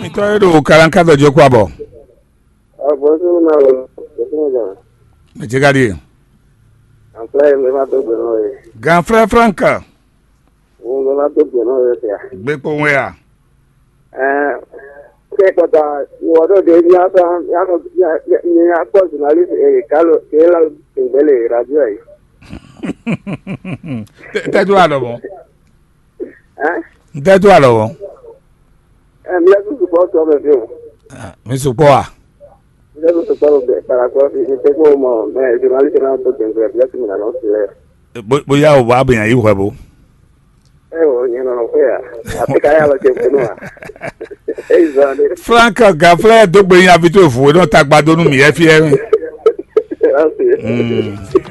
Mitoedo karankado jokwabo. Bonjour, Malo. Mejigadi. I'm playing with my double. Ganfra Franca. Uno la double. Bepo wea. Okay, but you are the personalist, Carlo, Kela, in Bele, Radio. Tedualo. Eh? Tedualo. And we have to support some of you. Misupoa. We have to support the Paracofi, you take home, journalist and output and blessing and Australia. Boya wabi na iwebo. You know, where I think I have a tip. Franca Gafle do bring you to we don't talk about no me.